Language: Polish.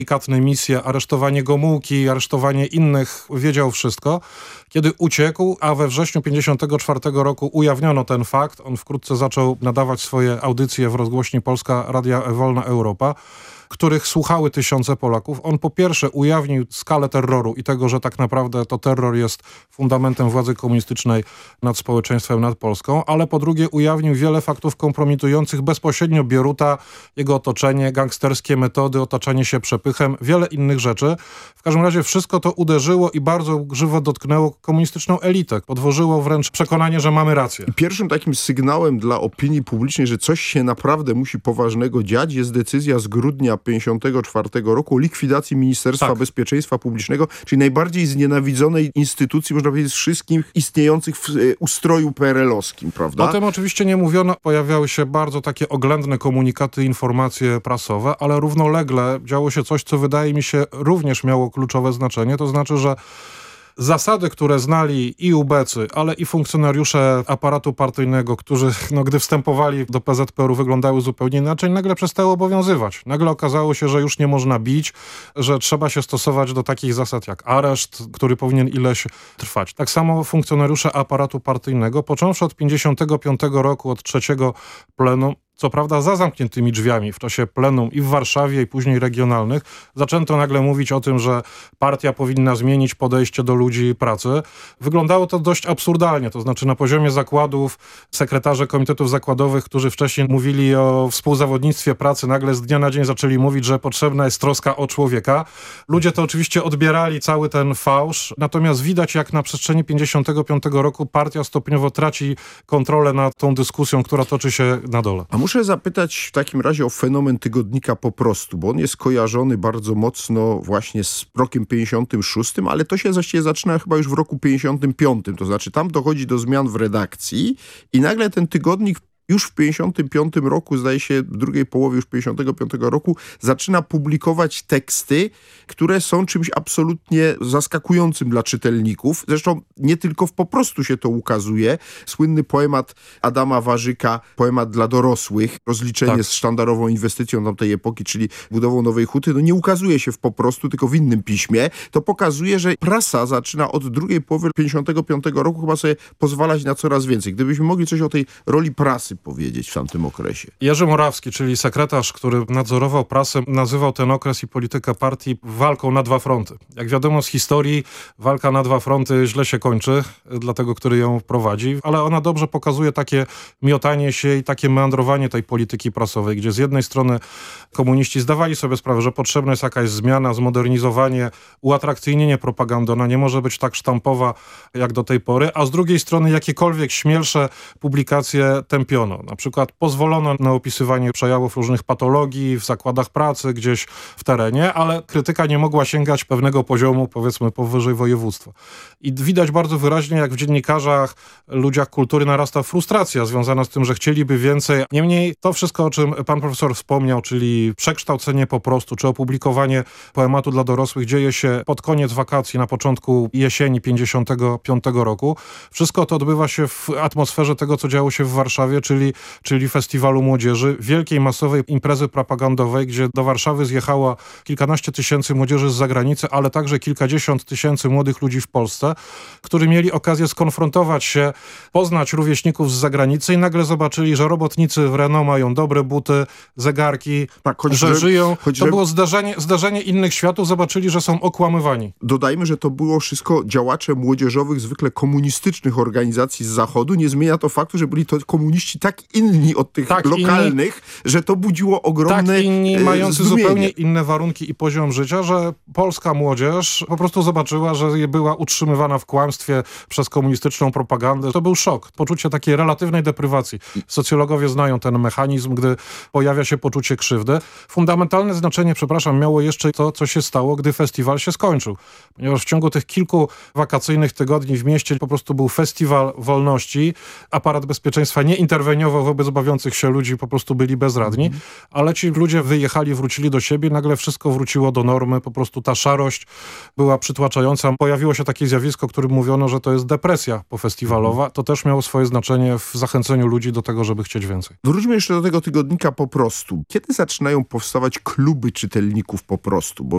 delikatne misje, aresztowanie Gomułki, aresztowanie innych, wiedział wszystko. Kiedy uciekł, a we wrześniu 1954 roku ujawniono ten fakt, on wkrótce zaczął nadawać swoje audycje w rozgłośni Polska Radia Wolna Europa, których słuchały tysiące Polaków. On po pierwsze ujawnił skalę terroru i tego, że tak naprawdę to terror jest fundamentem władzy komunistycznej nad społeczeństwem, nad Polską, ale po drugie ujawnił wiele faktów kompromitujących bezpośrednio Bieruta, jego otoczenie, gangsterskie metody, otaczanie się przepychem, wiele innych rzeczy. W każdym razie wszystko to uderzyło i bardzo żywo dotknęło komunistyczną elitę. Podwożyło wręcz przekonanie, że mamy rację. I pierwszym takim sygnałem dla opinii publicznej, że coś się naprawdę musi poważnego dziać, jest decyzja z grudnia 1954 roku o likwidacji Ministerstwa Bezpieczeństwa Publicznego, czyli najbardziej znienawidzonej instytucji, można powiedzieć, z wszystkich istniejących w ustroju PRL-owskim, prawda? O tym oczywiście nie mówiono. Pojawiały się bardzo takie oględne komunikaty, informacje prasowe, ale równolegle działo się coś, co wydaje mi się również miało kluczowe znaczenie. To znaczy, że zasady, które znali i ubecy, ale i funkcjonariusze aparatu partyjnego, którzy gdy wstępowali do PZPR-u wyglądały zupełnie inaczej, nagle przestały obowiązywać. Nagle okazało się, że już nie można bić, że trzeba się stosować do takich zasad jak areszt, który powinien ileś trwać. Tak samo funkcjonariusze aparatu partyjnego, począwszy od 1955 roku, od trzeciego plenum, co prawda za zamkniętymi drzwiami w czasie plenum i w Warszawie i później regionalnych, zaczęto nagle mówić o tym, że partia powinna zmienić podejście do ludzi pracy. Wyglądało to dość absurdalnie, to znaczy na poziomie zakładów, sekretarze komitetów zakładowych, którzy wcześniej mówili o współzawodnictwie pracy, nagle z dnia na dzień zaczęli mówić, że potrzebna jest troska o człowieka. Ludzie to oczywiście odbierali cały ten fałsz, natomiast widać, jak na przestrzeni 1955 roku partia stopniowo traci kontrolę nad tą dyskusją, która toczy się na dole. A muszę zapytać w takim razie o fenomen tygodnika Po prostu, bo on jest kojarzony bardzo mocno właśnie z rokiem 56, ale to się właściwie zaczyna chyba już w roku 55, to znaczy tam dochodzi do zmian w redakcji i nagle ten tygodnik już w 55 roku, zdaje się w drugiej połowie już 55 roku, zaczyna publikować teksty, które są czymś absolutnie zaskakującym dla czytelników. Zresztą nie tylko w Po prostu się to ukazuje. Słynny poemat Adama Warzyka, poemat dla dorosłych, rozliczenie z sztandarową inwestycją tamtej epoki, czyli budową Nowej Huty, nie ukazuje się w Po prostu, tylko w innym piśmie. To pokazuje, że prasa zaczyna od drugiej połowy 55 roku chyba sobie pozwalać na coraz więcej. Gdybyśmy mogli coś o tej roli prasy powiedzieć w tamtym okresie. Jerzy Morawski, czyli sekretarz, który nadzorował prasę, nazywał ten okres i politykę partii walką na dwa fronty. Jak wiadomo z historii, walka na dwa fronty źle się kończy dla tego, który ją prowadzi, ale ona dobrze pokazuje takie miotanie się i takie meandrowanie tej polityki prasowej, gdzie z jednej strony komuniści zdawali sobie sprawę, że potrzebna jest jakaś zmiana, zmodernizowanie, uatrakcyjnienie propagandy. Ona nie może być tak sztampowa jak do tej pory, a z drugiej strony jakiekolwiek śmielsze publikacje tępiono. Na przykład pozwolono na opisywanie przejawów różnych patologii w zakładach pracy, gdzieś w terenie, ale krytyka nie mogła sięgać pewnego poziomu, powiedzmy, powyżej województwa. I widać bardzo wyraźnie, jak w dziennikarzach, ludziach kultury narasta frustracja związana z tym, że chcieliby więcej. Niemniej to wszystko, o czym pan profesor wspomniał, czyli przekształcenie Po prostu, czy opublikowanie poematu dla dorosłych, dzieje się pod koniec wakacji, na początku jesieni 55 roku. Wszystko to odbywa się w atmosferze tego, co działo się w Warszawie, czyli festiwalu młodzieży, wielkiej masowej imprezy propagandowej, gdzie do Warszawy zjechało kilkanaście tysięcy młodzieży z zagranicy, ale także kilkadziesiąt tysięcy młodych ludzi w Polsce, którzy mieli okazję skonfrontować się, poznać rówieśników z zagranicy i nagle zobaczyli, że robotnicy w Renault mają dobre buty, zegarki, że żyją. To było zdarzenie innych światów, zobaczyli, że są okłamywani. Dodajmy, że to było wszystko działacze młodzieżowych, zwykle komunistycznych organizacji z Zachodu. Nie zmienia to faktu, że byli to komuniści tak inni od tych lokalnych, że to budziło ogromne inni, mający zdumienie. zupełnie inne warunki i poziom życia, że polska młodzież po prostu zobaczyła, że była utrzymywana w kłamstwie przez komunistyczną propagandę. To był szok. Poczucie takiej relatywnej deprywacji. Socjologowie znają ten mechanizm, gdy pojawia się poczucie krzywdy. Fundamentalne znaczenie, miało jeszcze to, co się stało, gdy festiwal się skończył. Ponieważ w ciągu tych kilku wakacyjnych tygodni w mieście po prostu był festiwal wolności. Aparat bezpieczeństwa nie interweniował wobec bawiących się ludzi, po prostu byli bezradni, ale ci ludzie wyjechali, wrócili do siebie, nagle wszystko wróciło do normy, po prostu ta szarość była przytłaczająca. Pojawiło się takie zjawisko, o którym mówiono, że to jest depresja pofestiwalowa. To też miało swoje znaczenie w zachęceniu ludzi do tego, żeby chcieć więcej. Wróćmy jeszcze do tego tygodnika Po prostu. Kiedy zaczynają powstawać kluby czytelników Po prostu? Bo